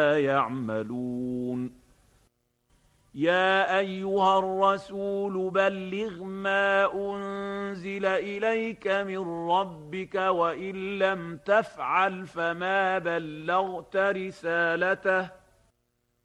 يعملون. يا أيها الرسول بلغ ما أنزل إليك من ربك وإن لم تفعل فما بلغت رسالته